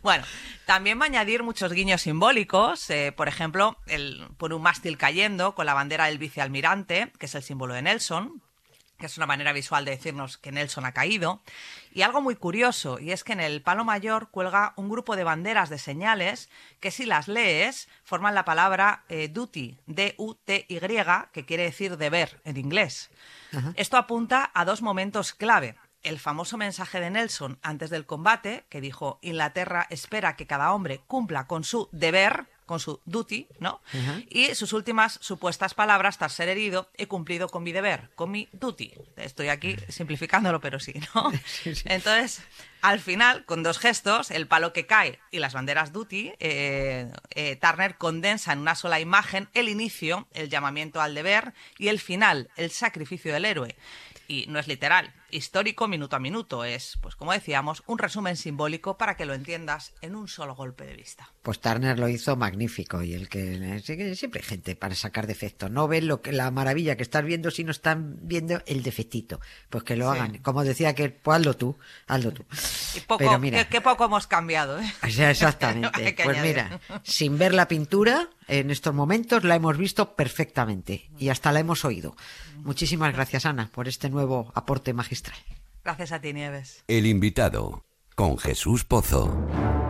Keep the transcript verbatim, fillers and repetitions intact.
Bueno, también va a añadir muchos guiños simbólicos, eh, por ejemplo, el, por un mástil cayendo con la bandera del vicealmirante, que es el símbolo de Nelson, que es una manera visual de decirnos que Nelson ha caído. Y algo muy curioso, y es que en el palo mayor cuelga un grupo de banderas de señales que si las lees forman la palabra eh, duty, D U T Y, que quiere decir deber en inglés. Ajá. Esto apunta a dos momentos clave. El famoso mensaje de Nelson antes del combate, que dijo: Inglaterra espera que cada hombre cumpla con su deber, con su duty, ¿no? Uh-huh. Y sus últimas supuestas palabras tras ser herido: he cumplido con mi deber, con mi duty. Estoy aquí simplificándolo, pero sí, ¿no? Sí, sí. Entonces, al final, con dos gestos, el palo que cae y las banderas duty, eh, eh, Turner condensa en una sola imagen el inicio, el llamamiento al deber, y el final, el sacrificio del héroe. Y no es literal, histórico minuto a minuto, es, pues como decíamos, un resumen simbólico para que lo entiendas en un solo golpe de vista. Pues Turner lo hizo magnífico, y el que siempre hay gente para sacar defectos, no ven lo que la maravilla que estás viendo si no están viendo el defectito, pues que lo sí. hagan, como decía que pues hazlo tú, hazlo tú. Y poco, Pero mira, qué, qué poco hemos cambiado, ¿eh? O sea, exactamente, pues añadir. Mira, sin ver la pintura, en estos momentos la hemos visto perfectamente y hasta la hemos oído. Muchísimas gracias, Ana, por este nuevo aporte magistral. Gracias a ti, Nieves. El invitado, con Jesús Pozo.